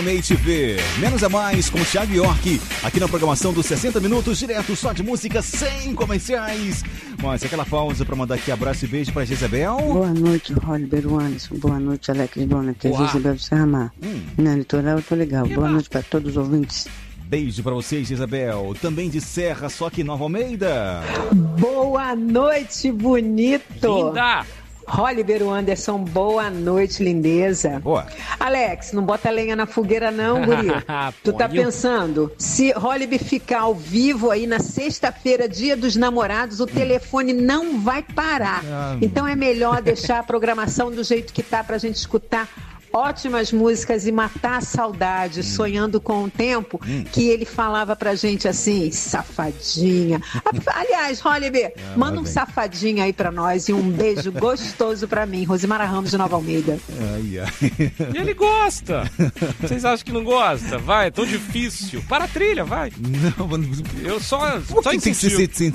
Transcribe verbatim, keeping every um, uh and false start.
T V, menos é mais com o Thiago York, aqui na programação dos sessenta minutos, direto só de música, sem comerciais. Mas aquela pausa para mandar aqui abraço e beijo para Jezebel. Boa noite, Oliver Anderson. Boa noite, Alex Bona, que é Jezebel do Serramar. Hum. Na litoral eu tô legal. Boa noite para todos os ouvintes. Beijo para vocês, Isabel. Também de Serra, só que Nova Almeida. Boa noite, bonito. Linda. Oliver Anderson, boa noite, lindeza. Boa. Alex, não bota lenha na fogueira não, guri. Tu tá pensando, se Oliver ficar ao vivo aí na sexta-feira, dia dos namorados, o telefone não vai parar. Ah, então é melhor deixar a programação do jeito que tá pra gente escutar ótimas músicas e matar a saudade, hum. sonhando com o tempo hum. que ele falava pra gente assim, safadinha. Aliás, Oliver, ah, manda um bem. safadinho aí pra nós e um beijo gostoso pra mim, Rosimara Ramos de Nova Almeida. Ai, ai. E ele gosta. Vocês acham que não gosta? Vai, é tão difícil. Para a trilha, vai. Não, eu só, só só insisti.